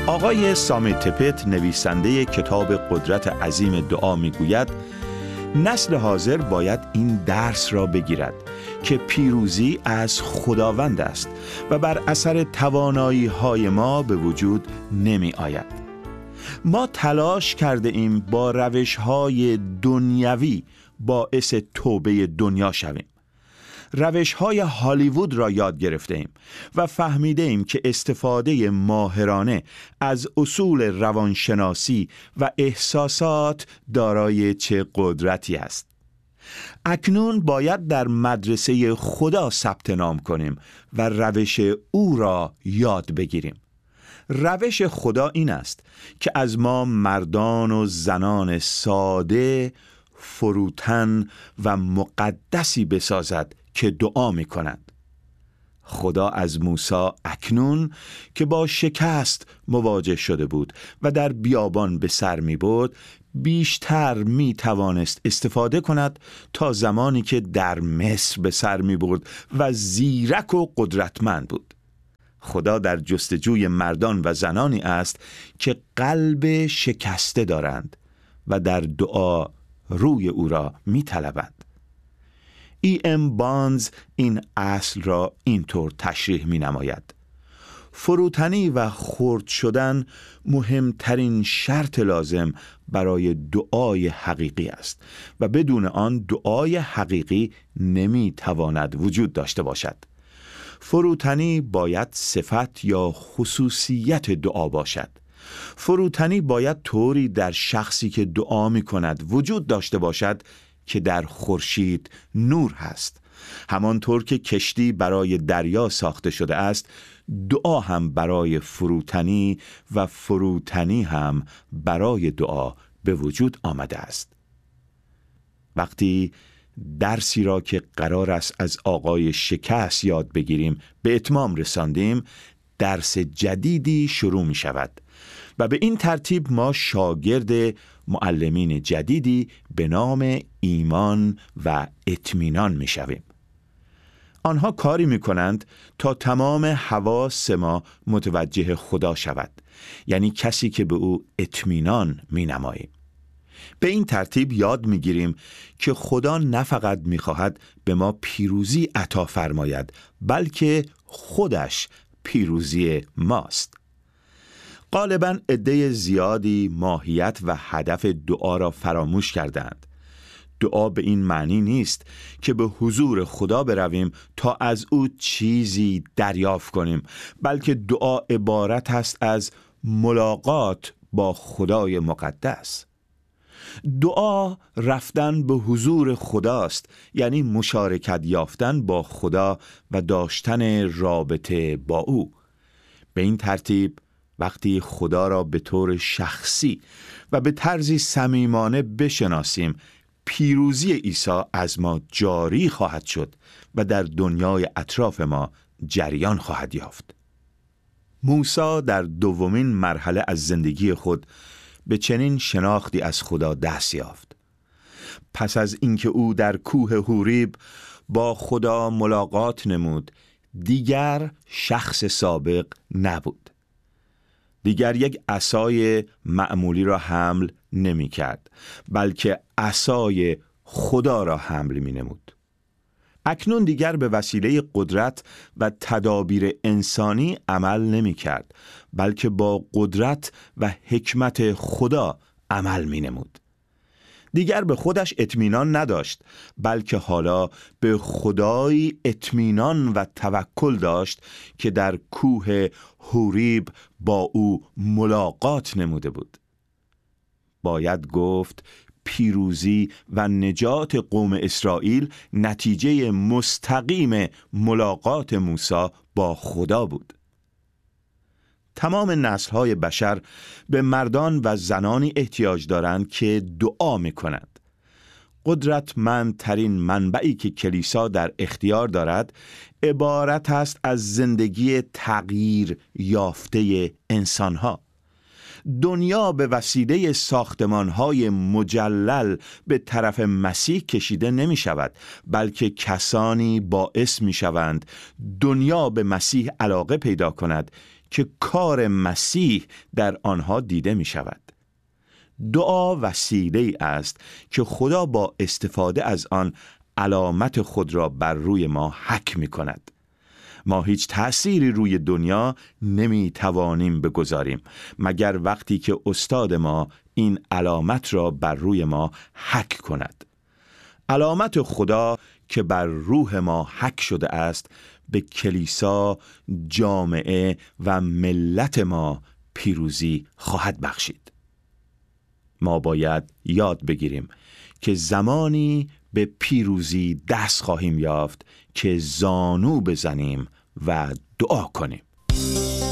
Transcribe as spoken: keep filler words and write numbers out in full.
آقای سامی تپت نویسنده کتاب قدرت عظیم دعا میگوید نسل حاضر باید این درس را بگیرد که پیروزی از خداوند است و بر اثر توانایی های ما به وجود نمی آید. ما تلاش کرده ایم با روش های دنیوی باعث توبه دنیا شویم. روش های هالیوود را یاد گرفته ایم و فهمیده ایم که استفاده ماهرانه از اصول روانشناسی و احساسات دارای چه قدرتی است. اکنون باید در مدرسه خدا ثبت نام کنیم و روش او را یاد بگیریم. روش خدا این است که از ما مردان و زنان ساده، فروتن و مقدسی بسازد که دعا می کند. خدا از موسی اکنون که با شکست مواجه شده بود و در بیابان به سر می برد بیشتر می توانست استفاده کند تا زمانی که در مصر به سر می برد و زیرک و قدرتمند بود. خدا در جستجوی مردان و زنانی است که قلب شکسته دارند و در دعا روی او را می طلبند. ای ام بانز این اصل را اینطور تشریح می نماید: فروتنی و خرد شدن مهمترین شرط لازم برای دعای حقیقی است و بدون آن دعای حقیقی نمی تواند وجود داشته باشد. فروتنی باید صفت یا خصوصیت دعا باشد. فروتنی باید طوری در شخصی که دعا می کند وجود داشته باشد که در خورشید نور هست. همانطور که کشتی برای دریا ساخته شده است، دعا هم برای فروتنی و فروتنی هم برای دعا به وجود آمده است. وقتی درسی را که قرار است از آقای شکست یاد بگیریم به اتمام رساندیم، درس جدیدی شروع می شود و به این ترتیب ما شاگرد معلمین جدیدی به نام ایمان و اطمینان می شویم. آنها کاری می کنند تا تمام حواس ما متوجه خدا شود، یعنی کسی که به او اطمینان می نماییم. به این ترتیب یاد می گیریم که خدا نه فقط می خواهد به ما پیروزی عطا فرماید، بلکه خودش پیروزی ماست. غالباً عده زیادی ماهیت و هدف دعا را فراموش کردند. دعا به این معنی نیست که به حضور خدا برویم تا از او چیزی دریافت کنیم، بلکه دعا عبارت است از ملاقات با خدای مقدس. دعا رفتن به حضور خداست، یعنی مشارکت یافتن با خدا و داشتن رابطه با او. به این ترتیب وقتی خدا را به طور شخصی و به طرزی صمیمانه بشناسیم، پیروزی عیسی از ما جاری خواهد شد و در دنیای اطراف ما جریان خواهد یافت. موسی در دومین مرحله از زندگی خود به چنین شناختی از خدا دست یافت. پس از اینکه او در کوه حوریب با خدا ملاقات نمود، دیگر شخص سابق نبود. دیگر یک عصای معمولی را حمل نمی کرد، بلکه عصای خدا را حمل می نمود. اکنون دیگر به وسیله قدرت و تدابیر انسانی عمل نمی کرد، بلکه با قدرت و حکمت خدا عمل می نمود. دیگر به خودش اطمینان نداشت، بلکه حالا به خدای اطمینان و توکل داشت که در کوه حوریب با او ملاقات نموده بود. باید گفت پیروزی و نجات قوم اسرائیل نتیجه مستقیم ملاقات موسی با خدا بود. تمام نسل‌های بشر به مردان و زنانی احتیاج دارند که دعا می‌کنند. قدرتمندترین منبعی که کلیسا در اختیار دارد عبارت است از زندگی تغییر یافته انسان‌ها. دنیا به وسیله ساختمان‌های مجلل به طرف مسیح کشیده نمی شود، بلکه کسانی باعث می شوند دنیا به مسیح علاقه پیدا کند که کار مسیح در آنها دیده می شود. دعا وسیله‌ای است که خدا با استفاده از آن علامت خود را بر روی ما حک می کند. ما هیچ تأثیری روی دنیا نمی توانیم بگذاریم مگر وقتی که استاد ما این علامت را بر روی ما حک کند. علامت خدا که بر روح ما حک شده است به کلیسا، جامعه و ملت ما پیروزی خواهد بخشید. ما باید یاد بگیریم که زمانی به پیروزی دست خواهیم یافت که زانو بزنیم و دعا کنیم.